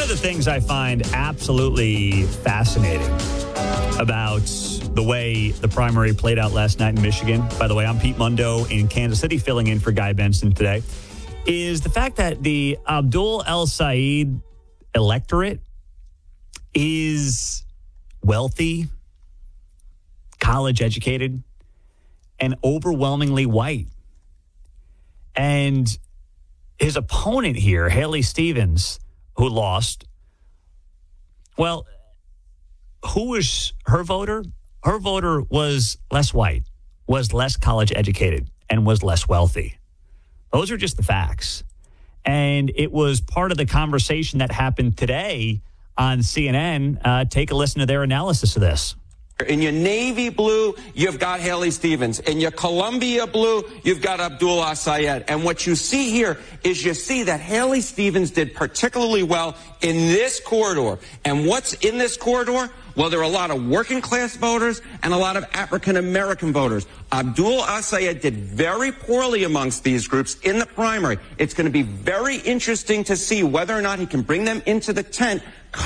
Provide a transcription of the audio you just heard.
of the things I find absolutely fascinating about the way the primary played out last night in Michigan, by the way, I'm Pete Mundo in Kansas City filling in for Guy Benson today, is the fact that the Abdul El-Sayed electorate is wealthy, college educated, and overwhelmingly white. And his opponent here, Haley Stevens, who lost, well, who was her voter? Her voter was less white, was less college educated, and was less wealthy. Those are just the facts. And it was part of the conversation that happened today on CNN. Take a listen to their analysis of this. In your navy blue, you've got Haley Stevens. In your Columbia blue, you've got Abdul El-Sayed. And what you see here is you see that Haley Stevens did particularly well in this corridor. And what's in this corridor? Well, there are a lot of working class voters and a lot of African American voters. Abdul El-Sayed did very poorly amongst these groups in the primary. It's going to be very interesting to see whether or not he can bring them into the tent